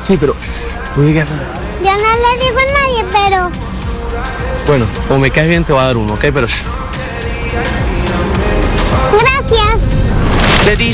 Sí, pero... no digas nada. Yo no le digo a nadie, pero... Bueno, como me caes bien te voy a dar uno, ¿ok? Pero...